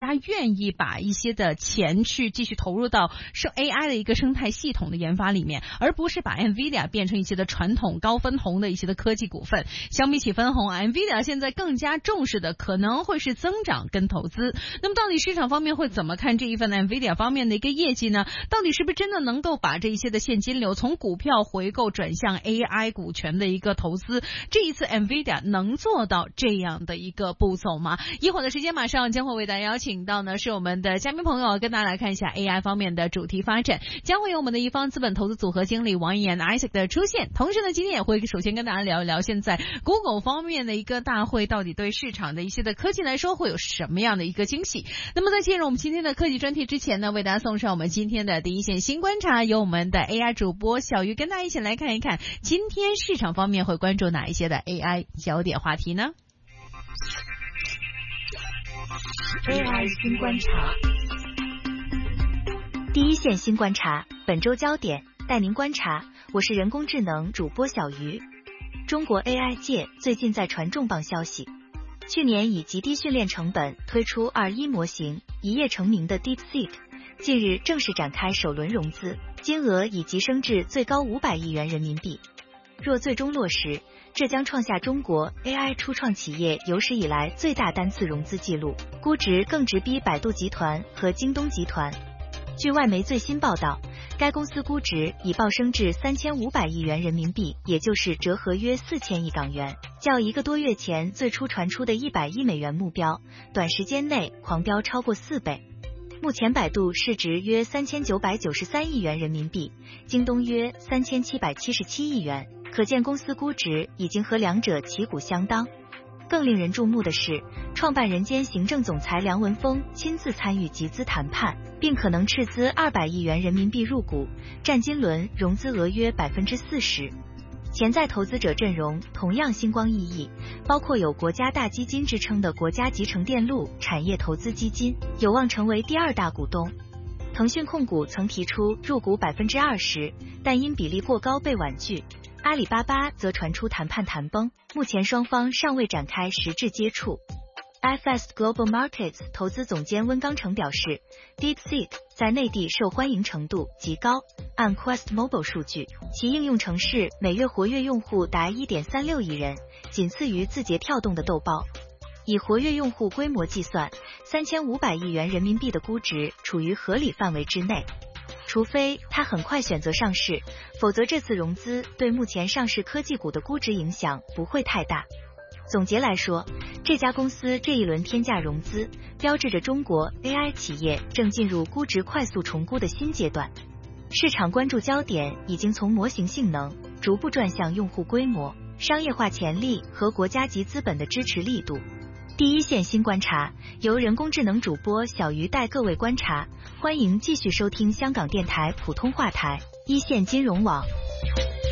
他愿意把一些的钱去继续投入到AI 的一个生态系统的研发里面，而不是把 NVIDIA 变成一些的传统高分红的一些的科技股份。相比起分红，NVIDIA 现在更加重视的可能会是增长跟投资。那么到底市场方面会怎么看这一份 NVIDIA 方面的一个业绩呢？到底是不是真的能够把这一些的现金流从股票回购转向 AI 股权的一个投资？这一次 NVIDIA 能做到这样的一个步骤吗？一会儿的时间马上将会为大家邀请到呢是我们的嘉宾朋友，跟大家来看一下 AI 方面的主题发展，将会有我们的一方资本投资组合经理王一言 Isaac 的出现。同时呢，今天也会首先跟大家聊一聊现在 Google 方面的一个大会到底对市场的一些的科技来说会有什么样的一个惊喜。那么在进入我们今天的科技专题之前呢，为大家送上我们今天的第一线新观察，由我们的 AI 主播小鱼跟大家一起来看一看今天市场方面会关注哪一些的 AI 焦点话题呢？ AI 新观察，第一线新观察，本周焦点带您观察，我是人工智能主播小鱼。中国 AI 界最近在传重磅消息，去年以极低训练成本推出2.1模型，一夜成名的 DeepSeek， 近日正式展开首轮融资，金额已急升至最高500亿元人民币。若最终落实，这将创下中国 AI 初创企业有史以来最大单次融资记录，估值更直逼百度集团和京东集团。据外媒最新报道，该公司估值已暴升至3500亿元人民币，也就是折合约4000亿港元，较1个多月前最初传出的100亿美元目标，短时间内狂飙超过4倍。目前百度市值约3993亿元人民币，京东约3777亿元，可见公司估值已经和两者旗鼓相当。更令人注目的是，创办人兼行政总裁梁文峰亲自参与集资谈判，并可能斥资200亿元人民币入股，占今轮融资额约 40%。潜在投资者阵容同样星光熠熠，包括有国家大基金之称的国家集成电路产业投资基金，有望成为第2大股东。腾讯控股曾提出入股 20%， 但因比例过高被婉拒。阿里巴巴则传出谈判谈崩，目前双方尚未展开实质接触。iFast Global Markets 投资总监温刚成表示， DeepSeek 在内地受欢迎程度极高，按 Quest Mobile 数据，其应用程式每月活跃用户达 1.36 亿人，仅次于字节跳动的豆包。以活跃用户规模计算，3500亿元人民币的估值处于合理范围之内。除非它很快选择上市，否则这次融资对目前上市科技股的估值影响不会太大。总结来说，这家公司这一轮天价融资，标志着中国 AI 企业正进入估值快速重估的新阶段。市场关注焦点已经从模型性能逐步转向用户规模、商业化潜力和国家级资本的支持力度。第一线新观察由人工智能主播小鱼带各位观察，欢迎继续收听香港电台普通话台一线金融网。